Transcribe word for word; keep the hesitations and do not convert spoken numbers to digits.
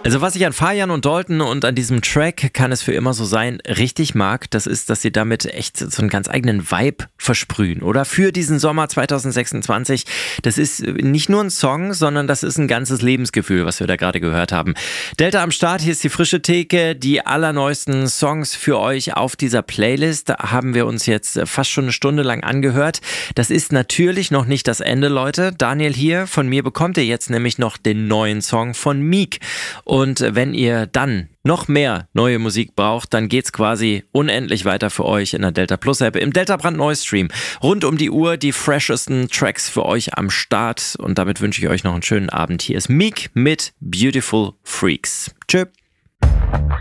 Also was ich an Fajan und Dalton und an diesem Track Kann es für immer so sein richtig mag, das ist, dass sie damit echt so einen ganz eigenen Vibe versprühen, oder? Für diesen Sommer zwanzig sechsundzwanzig. Das ist nicht nur ein Song, sondern das ist ein ganzes Lebensgefühl, was wir da gerade gehört haben. Delta am Start, hier ist die frische Theke. Die allerneuesten Songs für euch auf dieser Playlist haben wir uns jetzt fast schon eine Stunde lang angehört. Das ist natürlich noch nicht das Ende, Leute. Daniel hier, von mir bekommt ihr jetzt nämlich noch den neuen Song von Meek. Und wenn ihr dann noch mehr neue Musik braucht, dann geht's quasi unendlich weiter für euch in der Delta Plus App, im Delta brandneu Stream. Rund um die Uhr die freshesten Tracks für euch am Start. Und damit wünsche ich euch noch einen schönen Abend. Hier ist Meek mit Beautiful Freaks. Tschö.